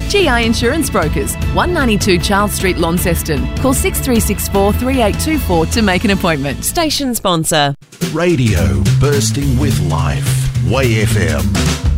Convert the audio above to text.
GI Insurance Brokers, 192 Charles Street, Launceston. Call 6364 3824 to make an appointment. Station sponsor. Radio bursting with life. Way FM.